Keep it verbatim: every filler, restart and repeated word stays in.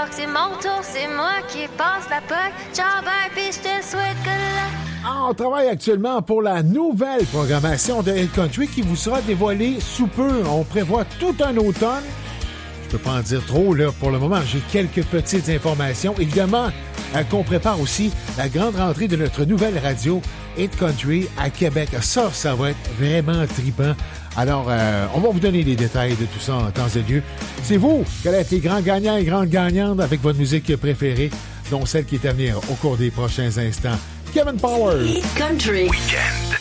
crois que c'est mon tour, c'est moi qui passe la puck. Ciao, bye, pis je te souhaite que la... Ah, on travaille actuellement pour la nouvelle programmation de Hit Country qui vous sera dévoilée sous peu. On prévoit tout un automne. Je peux pas en dire trop là pour le moment. J'ai quelques petites informations. Évidemment, euh, qu'on prépare aussi la grande rentrée de notre nouvelle radio Hit Country à Québec. Ça, ça va être vraiment trippant. Alors, euh, on va vous donner les détails de tout ça en temps et lieu. C'est vous qui allez être les grands gagnants et grandes gagnantes avec votre musique préférée, dont celle qui est à venir au cours des prochains instants. Kevin Power. Hit Country. Weekend.